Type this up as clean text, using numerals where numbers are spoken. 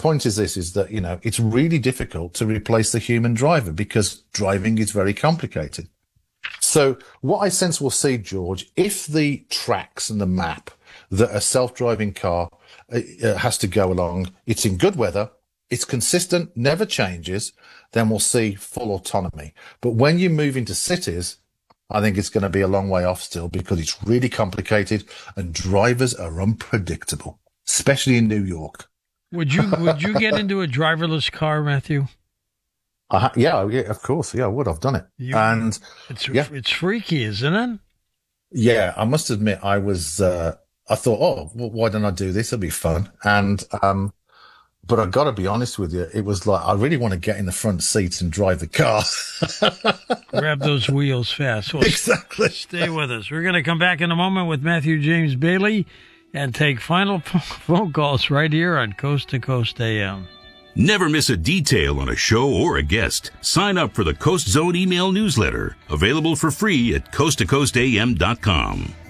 point is this, is that, you know, it's really difficult to replace the human driver because driving is very complicated. So what I sense we'll see, George, if the tracks and the map that a self-driving car has to go along, it's in good weather, it's consistent, never changes, then we'll see full autonomy. But when you move into cities, I think it's going to be a long way off still because it's really complicated and drivers are unpredictable, especially in New York. Would you get into a driverless car, Matthew? Yeah, of course. Yeah, I would. I've done it. It's freaky, isn't it? Yeah, I must admit, I thought, oh, well, why don't I do this? It'll be fun. And, but I've got to be honest with you. It was like, I really want to get in the front seat and drive the car. Grab those wheels fast. Well, exactly. Stay with us. We're going to come back in a moment with Matthew James Bailey and take final phone calls right here on Coast to Coast AM. Never miss a detail on a show or a guest. Sign up for the Coast Zone email newsletter, available for free at coasttocoastam.com.